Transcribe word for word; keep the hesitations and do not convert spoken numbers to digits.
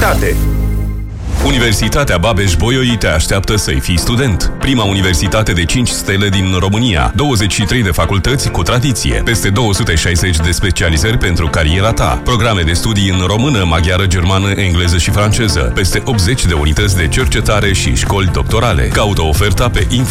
Universitate. Universitatea Babeș-Bolyai te așteaptă să-i fii student. Prima universitate de cinci stele din România, douăzeci și trei de facultăți cu tradiție, peste două sute șaizeci de specializări pentru cariera ta, programe de studii în română, maghiară, germană, engleză și franceză, peste optzeci de unități de cercetare și școli doctorale. Caută oferta pe